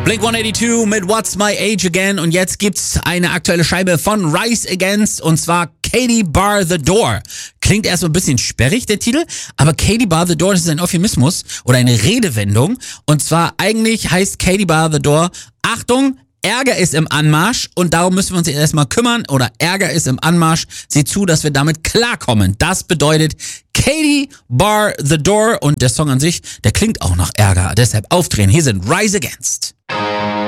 Blink-182 mit What's My Age Again und jetzt gibt's eine aktuelle Scheibe von Rise Against und zwar Katie Bar the Door. Klingt erst so ein bisschen sperrig, der Titel, aber Katie Bar the Door, das ist ein Euphemismus oder eine Redewendung und zwar eigentlich heißt Katie Bar the Door, Achtung, Ärger ist im Anmarsch und darum müssen wir uns jetzt erstmal kümmern oder Ärger ist im Anmarsch. Sieh zu, dass wir damit klarkommen. Das bedeutet Katie Bar the Door und der Song an sich, der klingt auch nach Ärger. Deshalb aufdrehen. Hier sind Rise Against.